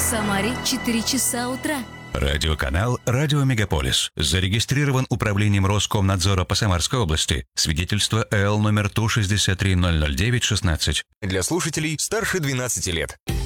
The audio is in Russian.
Самаре 4 часа утра. Радиоканал «Радио Мегаполис». Зарегистрирован Управлением Роскомнадзора по Самарской области. Свидетельство ЭЛ номер ТУ 6300916. Для слушателей старше 12 лет.